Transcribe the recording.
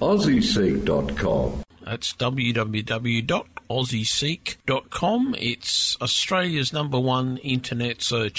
AussieSeek.com. That's www.aussieseek.com. It's Australia's #1 internet search